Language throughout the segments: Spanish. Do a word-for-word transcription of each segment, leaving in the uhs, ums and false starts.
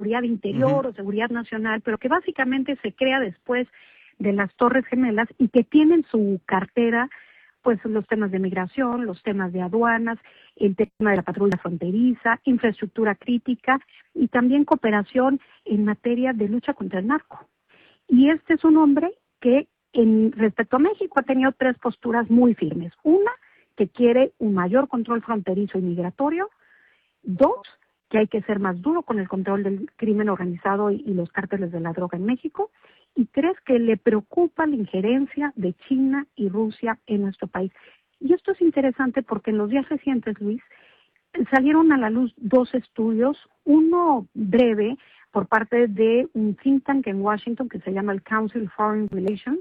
seguridad interior uh-huh. o seguridad nacional, pero que básicamente se crea después de las Torres Gemelas y que tiene en su cartera pues los temas de migración, los temas de aduanas, el tema de la patrulla fronteriza, infraestructura crítica y también cooperación en materia de lucha contra el narco. Y este es un hombre que en respecto a México ha tenido tres posturas muy firmes. Una, que quiere un mayor control fronterizo y migratorio. Dos, que hay que ser más duro con el control del crimen organizado y, y los cárteles de la droga en México. Y tres, que le preocupa la injerencia de China y Rusia en nuestro país. Y esto es interesante porque en los días recientes, Luis, salieron a la luz dos estudios, uno breve por parte de un think tank en Washington que se llama el Council for Foreign Relations,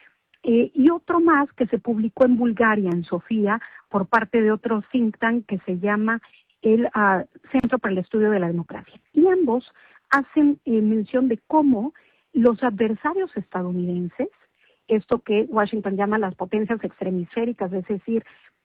eh, y otro más que se publicó en Bulgaria, en Sofía, por parte de otro think tank que se llama el uh, Centro para el Estudio de la Democracia. Y ambos hacen eh, mención de cómo los adversarios estadounidenses, esto que Washington llama las potencias extremisféricas, es decir,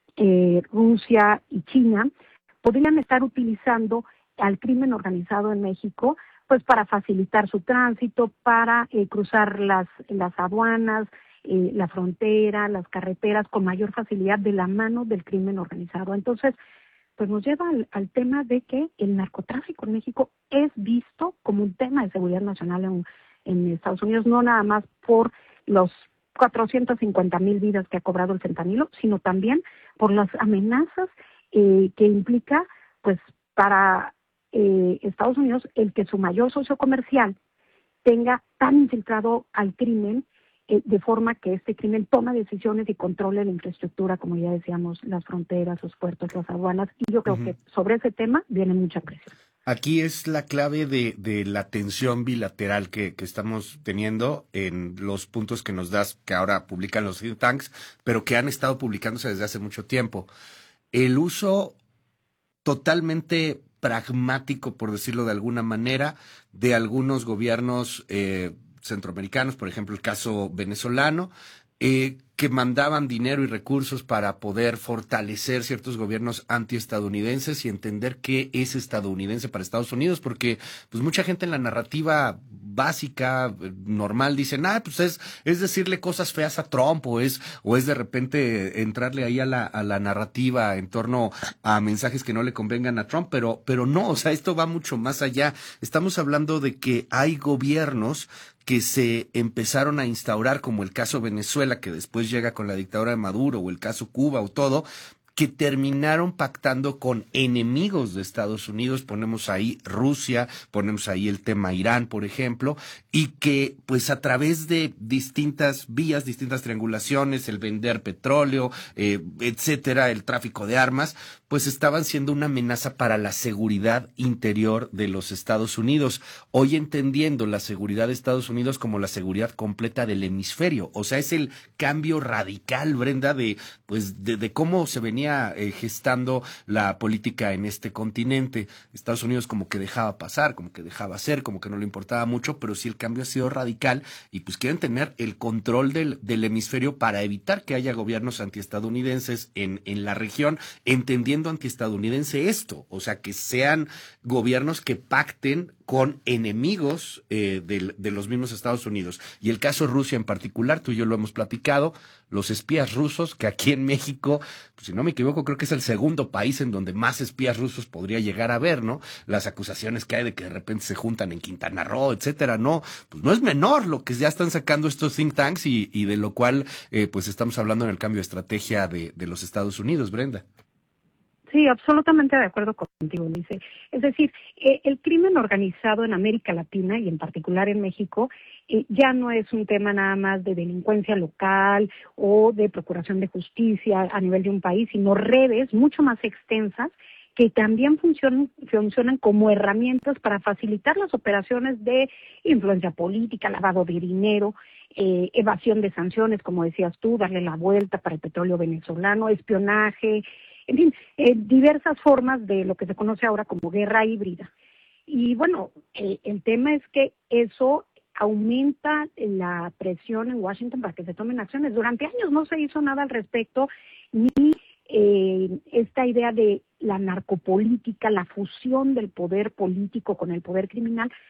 eh, Rusia y China, podrían estar utilizando al crimen organizado en México pues para facilitar su tránsito, para eh, cruzar las, las aduanas, eh, la frontera, las carreteras con mayor facilidad de la mano del crimen organizado. Entonces, pues nos lleva al, al tema de que el narcotráfico en México es visto como un tema de seguridad nacional en, en Estados Unidos, no nada más por los cuatrocientas cincuenta mil vidas que ha cobrado el fentanilo, sino también por las amenazas eh, que implica, pues, para eh, Estados Unidos el que su mayor socio comercial tenga tan infiltrado al crimen, eh, de forma que este crimen toma decisiones y controle la infraestructura, como ya decíamos, las fronteras, los puertos, las aduanas, y yo creo uh-huh. que sobre ese tema viene mucha presión. Aquí es la clave de, de la tensión bilateral que, que estamos teniendo en los puntos que nos das, que ahora publican los think tanks, pero que han estado publicándose desde hace mucho tiempo. El uso totalmente pragmático, por decirlo de alguna manera, de algunos gobiernos eh, centroamericanos, por ejemplo el caso venezolano, eh, que mandaban dinero y recursos para poder fortalecer ciertos gobiernos antiestadounidenses y entender qué es estadounidense para Estados Unidos, porque pues mucha gente en la narrativa básica, normal, dice, ah, pues es, es decirle cosas feas a Trump, o es, o es de repente entrarle ahí a la, a la narrativa en torno a mensajes que no le convengan a Trump, pero, pero no, o sea, esto va mucho más allá. Estamos hablando de que hay gobiernos que se empezaron a instaurar, como el caso Venezuela, que después llega con la dictadura de Maduro, o el caso Cuba, o todo, que terminaron pactando con enemigos de Estados Unidos. Ponemos ahí Rusia, ponemos ahí el tema Irán, por ejemplo, y que pues a través de distintas vías, distintas triangulaciones, el vender petróleo, eh, etcétera, el tráfico de armas, pues estaban siendo una amenaza para la seguridad interior de los Estados Unidos. Hoy entendiendo la seguridad de Estados Unidos como la seguridad completa del hemisferio. O sea, es el cambio radical, Brenda, de pues de, de cómo se venía eh, gestando la política en este continente. Estados Unidos como que dejaba pasar, como que dejaba hacer, como que no le importaba mucho, pero sí el cambio ha sido radical y pues quieren tener el control del, del hemisferio para evitar que haya gobiernos antiestadounidenses en, en la región, entendiendo antiestadounidense esto, o sea, que sean gobiernos que pacten con enemigos eh, de, de los mismos Estados Unidos. Y el caso Rusia en particular, tú y yo lo hemos platicado, los espías rusos, que aquí en México, pues, si no me equivoco, creo que es el segundo país en donde más espías rusos podría llegar a haber, ¿no? Las acusaciones que hay de que de repente se juntan en Quintana Roo, etcétera, no, pues no es menor lo que ya están sacando estos think tanks y, y de lo cual, eh, pues estamos hablando en el cambio de estrategia de, de los Estados Unidos, Brenda. Sí, absolutamente de acuerdo contigo, Lice. Es decir, eh, el crimen organizado en América Latina y en particular en México eh, ya no es un tema nada más de delincuencia local o de procuración de justicia a nivel de un país, sino redes mucho más extensas que también funcionan, funcionan como herramientas para facilitar las operaciones de influencia política, lavado de dinero, eh, evasión de sanciones, como decías tú, darle la vuelta para el petróleo venezolano, espionaje, en fin, eh, diversas formas de lo que se conoce ahora como guerra híbrida. Y bueno, el, el tema es que eso aumenta la presión en Washington para que se tomen acciones. Durante años no se hizo nada al respecto, ni eh, esta idea de la narcopolítica, la fusión del poder político con el poder criminal,